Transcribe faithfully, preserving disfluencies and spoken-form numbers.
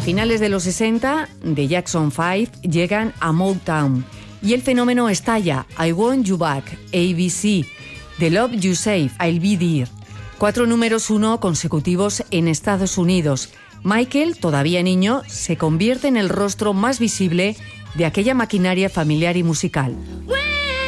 finales de los sesenta, The Jackson Five llegan a Motown y el fenómeno estalla. I Want You Back, A B C, The Love You Save, I'll Be There. Cuatro números uno consecutivos en Estados Unidos. Michael, todavía niño, se convierte en el rostro más visible de aquella maquinaria familiar y musical.